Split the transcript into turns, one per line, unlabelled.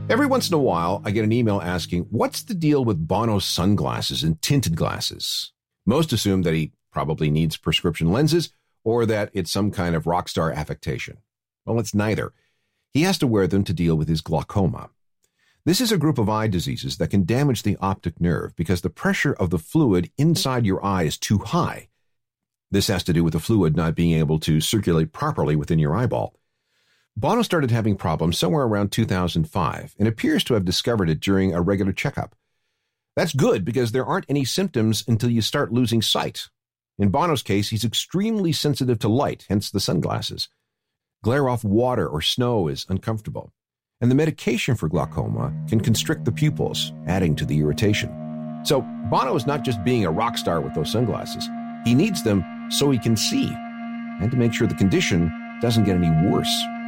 Every once in a while, I get an email asking, what's the deal with Bono's sunglasses and tinted glasses? Most assume that he probably needs prescription lenses or that it's some kind of rock star affectation. Well, it's neither. He has to wear them to deal with his glaucoma. This is a group of eye diseases that can damage the optic nerve because the pressure of the fluid inside your eye is too high. This has to do with the fluid not being able to circulate properly within your eyeball. Bono started having problems somewhere around 2005 and appears to have discovered it during a regular checkup. That's good because there aren't any symptoms until you start losing sight. In Bono's case, he's extremely sensitive to light, hence the sunglasses. Glare off water or snow is uncomfortable, and the medication for glaucoma can constrict the pupils, adding to the irritation. So Bono is not just being a rock star with those sunglasses. He needs them so he can see and to make sure the condition doesn't get any worse.